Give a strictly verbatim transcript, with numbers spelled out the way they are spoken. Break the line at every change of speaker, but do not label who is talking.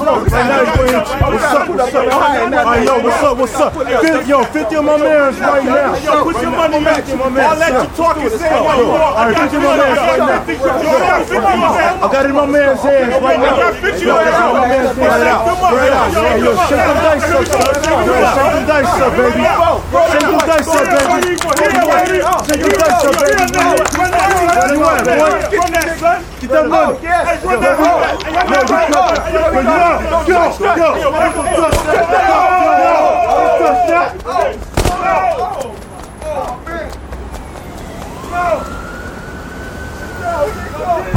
Right now, you go ahead. What's up? What's up? Alright, yo, what's up? What's up? Yo, fifty of my mans right now.
Yo, put your money back. I'll let you talk and say what you want.
Alright, fifty of my mans right now. I got it in my man's hands right now. I got fifty of my man's hands right out. Right out. Yo, shake them dice up. Shake them dice up, baby. Shake them dice up, baby. Shake them dice up, baby. What do you want, boy? Get that money. Hey, run that hole. Yo, you cut. Yo, yo, yo. Touch that. Touch that.